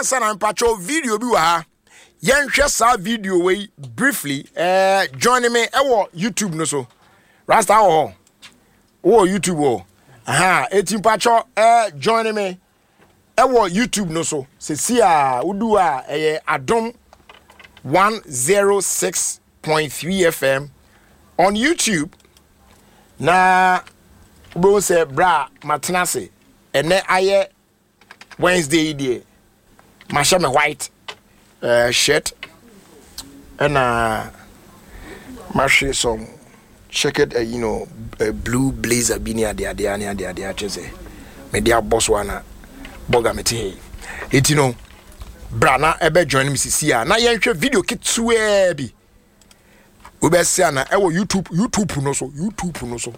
Sana mpacho video bi wa ha. Yenhwe sa video we briefly join me YouTube no so. Rasta wo YouTube wo. Aha, mpacho join me YouTube no so. Se si a udu a Adom 106.3 FM on YouTube. Na bro say bra matenase ene aye Wednesday day. Masha me white shirt and masha some checkered blue blazer bini adia chese media boss wana boga meti it brana ebe join me sisi a na yenhwe video kitwe bi we be see na e wo YouTube no so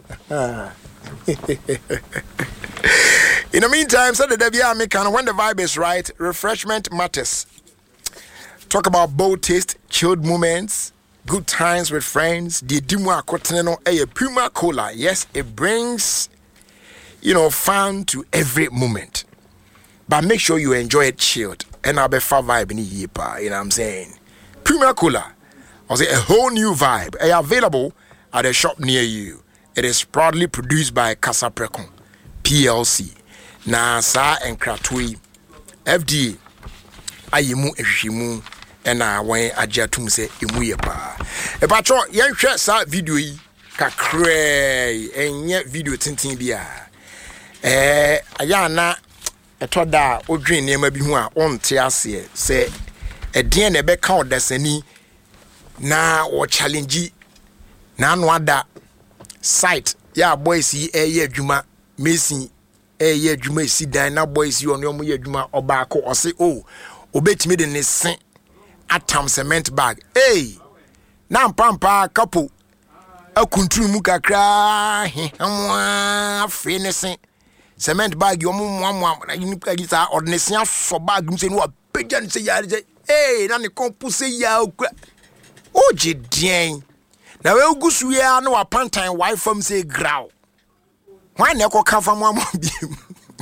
In the meantime, so the Devia Mekan, when the vibe is right, refreshment matters. Talk about bold taste, chilled moments, good times with friends. The Dimwa Cotineno, a Puma Cola. Yes, it brings, fun to every moment. But make sure you enjoy it chilled. And I'll be far vibe in here, you know what I'm saying? Puma Cola. I'll say a whole new vibe. Available at a shop near you. It is proudly produced by Casa Precon PLC. Na sa enkratoi FDA ayimu ehwehwemu na wan agiatum se emu ye pa e patro yenhwe sa video yi kakre enye video tintin bia aya na etoda odwen nema bi hu a onte ase se edien na be ka odasani na o challenge na no ada site ya boys yi eye adwuma Messi ye adwuma si dan na boys yi ono mo ye adwuma obaako ose obetimi de ne sen atam cement bag na mpampa kapo akunturu mu kakra amwa fe ne sen cement bag yo mo na yini pagi sa ordination aso bag mu se no apagya ne se ya na ne kompose ya okura oje dien na we gusu ya na wa pantan wife say graw. Why never come from one beam?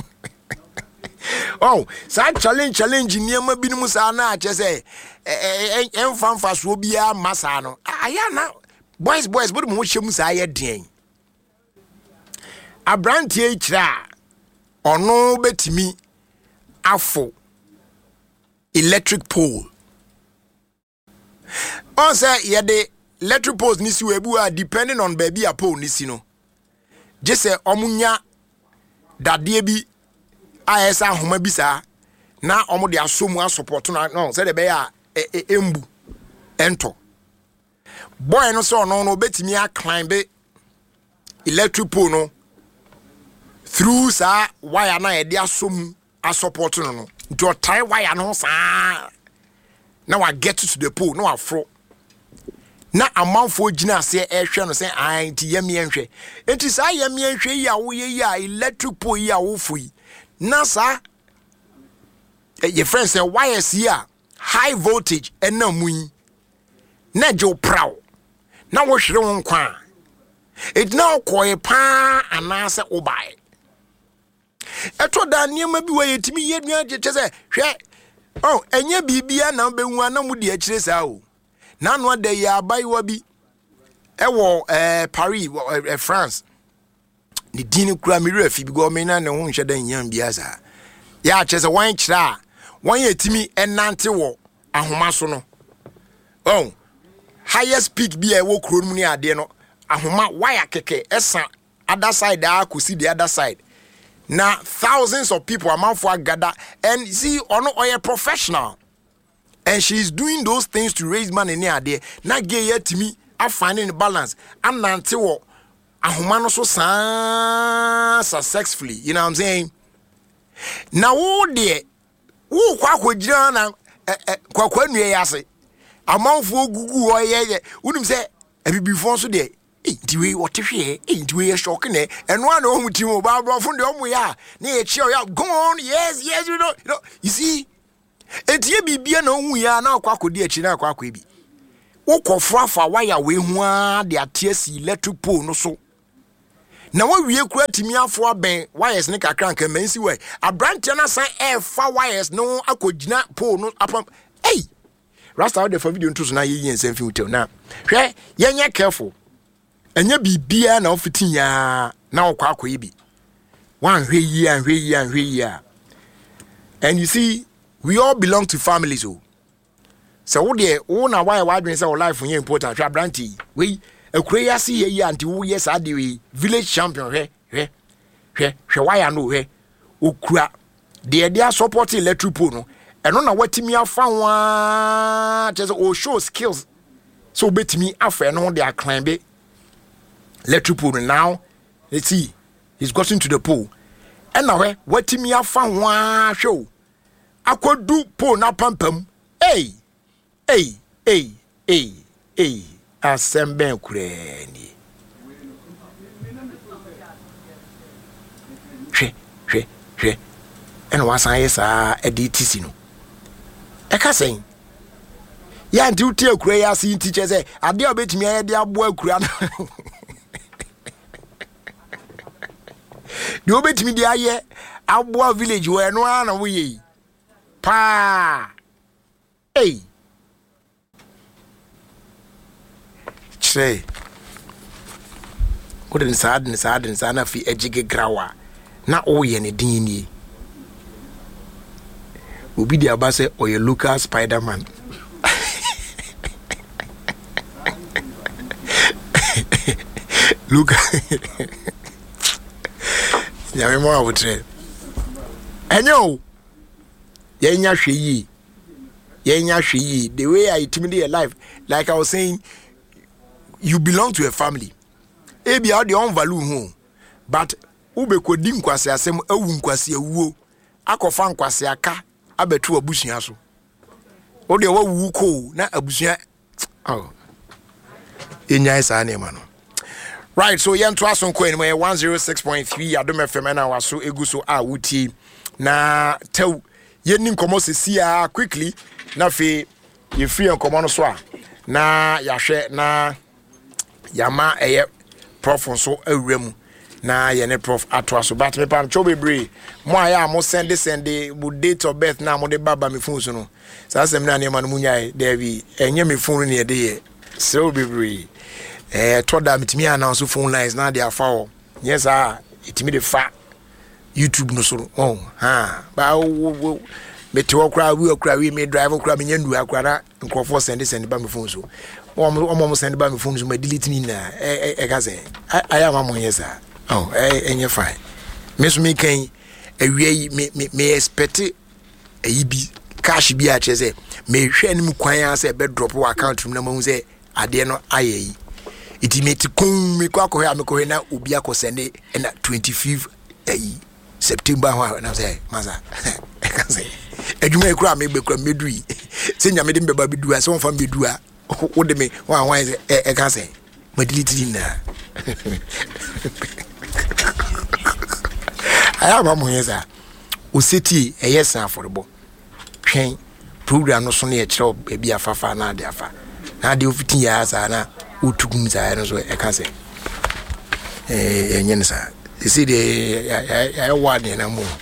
Oh, sad challenge near my binumusana, just say, and fanfas will be a massano. Ayana, boys, but much I ding. A brand teacher or no bet me afo electric pole. On say, yeah, the electric poles nisu are depending on baby a pole nisino. Just say omunya dadie bi ayesa homa bi sa na omo de asomu support no say de be ya embu ento boy no so no betimi a climb electric pole no through sa wire na e de asomu support no do tie wire no sa na wa get to the pole no afro na amanfo gina se ehwe no se anti yemi enhwe enti sa yemi enhwe ya wo ye ya electric pole ya wo fui na sa your friend say wires here high voltage na mui na jo praw na wo hwere won kwa it na koye pa anase obai eto da niam bi wa yetimi yedua je se hwe enye bibia na behu na mu de akire sa o na no de ya bai wa bi ewo Paris France ni dini kura mi refi bi go me na ne ho nhwe da nyam bia sa ya chese wan kira wan yetimi enante wo ahoma so no highest peak bi e wo kuro mu ni ade no ahoma wire keke esa other side akusi the other side na thousands of people amount for gather and see ono oye professional. And she's doing those things to raise money near there. Na gay yet to me, I finding the balance. I'm not till ahumano so successfully. You know what I'm saying? Now, oh dear, who quack Jana quack yase. Among for Gugu or ye, wouldn't say, before so day. Ain't we what if ye ain't we a shocking eh? And one home with you about from the home we are. Near cheer up, go on, yes, you know, you see. Etie bibia na hu ya na akwakodie chi na akwakwebi wo kofrafa wire we hu a de atiasi electric pole no so na wa wie kura timi afo aben wires ne kakra nka mansi we abrante na san fa wires no akogina pole no apam hey rasta the video nto so na ye nsem fi hotel na hwe yenye careful enya bibia na ofitin ya na okwa akoyi bi wan hwe yi and you see we all belong to families oh so wo de wo na why wadwen say life yen important hwe abrante we akure ya si ye anti wo yes ade we village champion hwe why no hwe okura de support electric pole no eno na watimi afa wa just o show skills so betimi afa eno de acclaim be electric pole now let's see he's gotten to the pole and now watimi afa wa show akodu pole na pampam hey asemben kureni hwe eno wasan yesa editisi no eka sen ya nti uti akura ya si teacher say ade obetimi aye de abo akura no de obetimi de aye abo village we no ana wo yi pa say wouldn't sad na fi ejige grawa na oye ne din ni obi di abase oye Lucas Spider-Man Luka ya mo awotre enyo yenya hwe yi the way I intimidate life like I was saying you belong to a family ebi how the own value home but ube kodi nkwase asem awu nkwase awuo akofa nkwase aka abetu abusua so o de wawu ko na abusua enya isa na ma no right so yen to aso ko enimo 106.3 Adom FM na waso eguso a wuti na tew yenni nkomo sesia quickly na fe ye free nkomo no so a na yahwe na yama prof so awrem na ye ne prof atwa so but me pan chobebre mo aya mo send bu date of birth na mo de baba me phone so no sa sem na ne ma no munyai David enye me phone ne de ye so bebre toda mitimi announce phone lines na dia fa yes itimi de fa YouTube no so ba meti okra we me drive okra me nyandu akra na nkrofo send ba me phone so omo send ba me phone so ma delete ni na kaze I am amon yes enye fine me so me kan awie me expect ayibi cash bi a chese me hwe ni mu kwan ase be drop account na ma hu se ade no ayeyi itimeti kun me kwa ko na obi akosende na 25 September ho na say masa kaze adwuma ekura me bekura medui se nya me de mbeba bedu ase won fa bedu a wo de me wan kaze ma delete na aya ba mo yesa o seti eyesa aforobo twen program no so na e kire bia afafa na ade afa na ade ofitin ya asa na utugum za no so kaze enye nsa see the I want na mo